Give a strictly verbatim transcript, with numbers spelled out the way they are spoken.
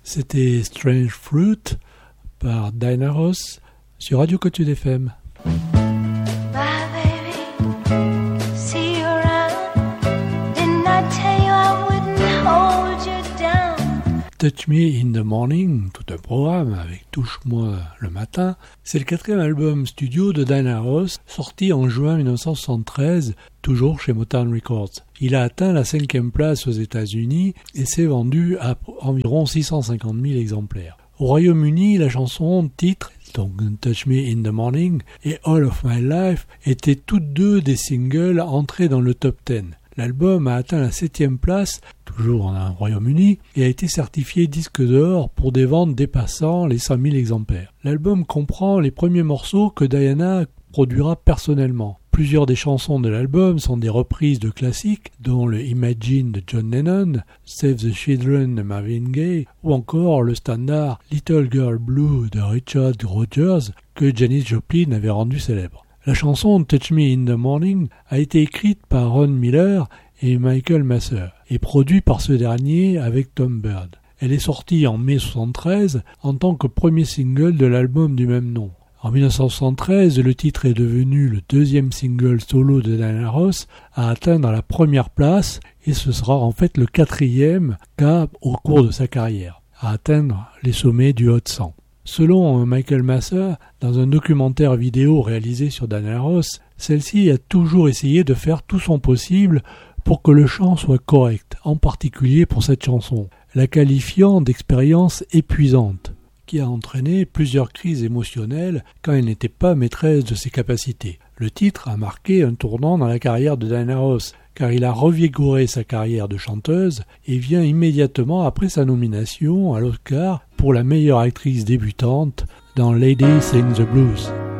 C'était Strange Fruit par Diana Ross sur Radio Cotude F M. Touch Me in the Morning, tout un programme avec Touche-moi le matin, c'est le quatrième album studio de Diana Ross, sorti en juin dix-neuf cent soixante-treize, toujours chez Motown Records. Il a atteint la cinquième place aux États-Unis et s'est vendu à environ six cent cinquante mille exemplaires. Au Royaume-Uni, la chanson titre, donc Touch Me in the Morning et All of My Life, étaient toutes deux des singles entrés dans le top dix. L'album a atteint la septième place, toujours en Royaume-Uni, et a été certifié disque d'or pour des ventes dépassant les cent mille exemplaires. L'album comprend les premiers morceaux que Diana produira personnellement. Plusieurs des chansons de l'album sont des reprises de classiques, dont le Imagine de John Lennon, Save the Children de Marvin Gaye, ou encore le standard Little Girl Blue de Richard Rodgers, que Janis Joplin avait rendu célèbre. La chanson Touch Me in the Morning a été écrite par Ron Miller et Michael Masser et produite par ce dernier avec Tom Byrd. Elle est sortie en mai soixante-treize en tant que premier single de l'album du même nom. En dix-neuf cent soixante-treize, le titre est devenu le deuxième single solo de Diana Ross à atteindre la première place et ce sera en fait le quatrième cas au cours de sa carrière à atteindre les sommets du Hot cent. Selon Michael Masser, dans un documentaire vidéo réalisé sur Diana Ross, celle-ci a toujours essayé de faire tout son possible pour que le chant soit correct, en particulier pour cette chanson, la qualifiant d'expérience épuisante, qui a entraîné plusieurs crises émotionnelles quand elle n'était pas maîtresse de ses capacités. Le titre a marqué un tournant dans la carrière de Diana Ross, car il a revigoré sa carrière de chanteuse et vient immédiatement après sa nomination à l'Oscar pour la meilleure actrice débutante dans Lady Sings the Blues.